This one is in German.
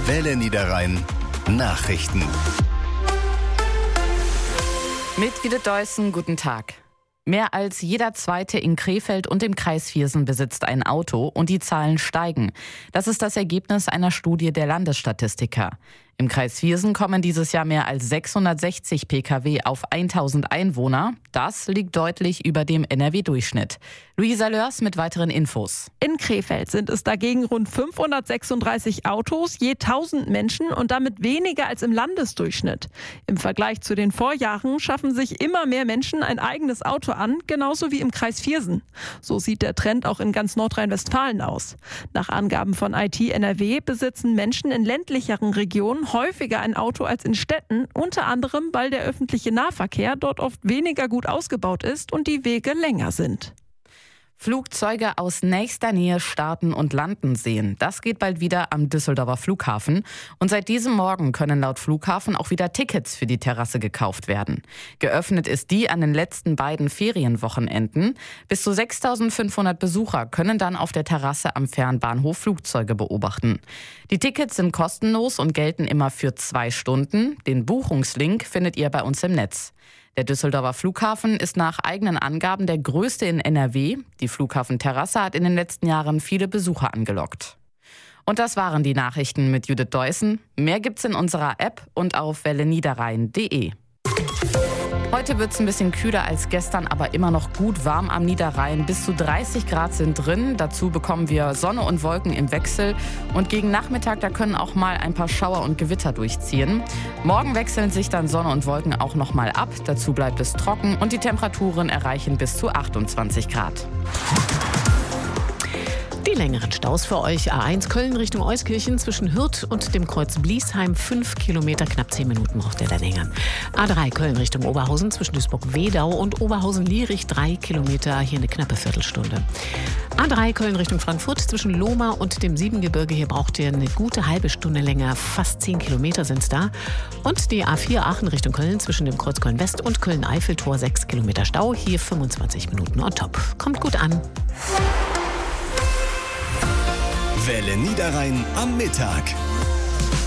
Welle Niederrhein Nachrichten. Mit Judith Deussen, guten Tag. Mehr als jeder Zweite in Krefeld und im Kreis Viersen besitzt ein Auto und die Zahlen steigen. Das ist das Ergebnis einer Studie der Landesstatistiker. Im Kreis Viersen kommen dieses Jahr mehr als 660 Pkw auf 1000 Einwohner. Das liegt deutlich über dem NRW-Durchschnitt. Luisa Lörs mit weiteren Infos. In Krefeld sind es dagegen rund 536 Autos je 1000 Menschen und damit weniger als im Landesdurchschnitt. Im Vergleich zu den Vorjahren schaffen sich immer mehr Menschen ein eigenes Auto an, genauso wie im Kreis Viersen. So sieht der Trend auch in ganz Nordrhein-Westfalen aus. Nach Angaben von IT NRW besitzen Menschen in ländlicheren Regionen häufiger ein Auto als in Städten, unter anderem, weil der öffentliche Nahverkehr dort oft weniger gut ausgebaut ist und die Wege länger sind. Flugzeuge aus nächster Nähe starten und landen sehen. Das geht bald wieder am Düsseldorfer Flughafen. Und seit diesem Morgen können laut Flughafen auch wieder Tickets für die Terrasse gekauft werden. Geöffnet ist die an den letzten beiden Ferienwochenenden. Bis zu 6.500 Besucher können dann auf der Terrasse am Fernbahnhof Flugzeuge beobachten. Die Tickets sind kostenlos und gelten immer für 2 Stunden. Den Buchungslink findet ihr bei uns im Netz. Der Düsseldorfer Flughafen ist nach eigenen Angaben der größte in NRW. Die Flughafenterrasse hat in den letzten Jahren viele Besucher angelockt. Und das waren die Nachrichten mit Judith Deussen. Mehr gibt's in unserer App und auf welleniederrhein.de. Heute wird es ein bisschen kühler als gestern, aber immer noch gut warm am Niederrhein. Bis zu 30 Grad sind drin. Dazu bekommen wir Sonne und Wolken im Wechsel. Und gegen Nachmittag, da können auch mal ein paar Schauer und Gewitter durchziehen. Morgen wechseln sich dann Sonne und Wolken auch noch mal ab. Dazu bleibt es trocken und die Temperaturen erreichen bis zu 28 Grad. Die längeren Staus für euch: A1 Köln Richtung Euskirchen zwischen Hürth und dem Kreuz Bliesheim 5 Kilometer, knapp 10 Minuten braucht ihr da länger. A3 Köln Richtung Oberhausen zwischen Duisburg-Wedau und Oberhausen-Lierich 3 Kilometer, hier eine knappe Viertelstunde. A3 Köln Richtung Frankfurt zwischen Lohmar und dem Siebengebirge, hier braucht ihr eine gute halbe Stunde länger, fast 10 Kilometer sind es da. Und die A4 Aachen Richtung Köln zwischen dem Kreuz Köln-West und Köln-Eiffeltor 6 Kilometer Stau, hier 25 Minuten on top. Kommt gut an. Welle Niederrhein am Mittag.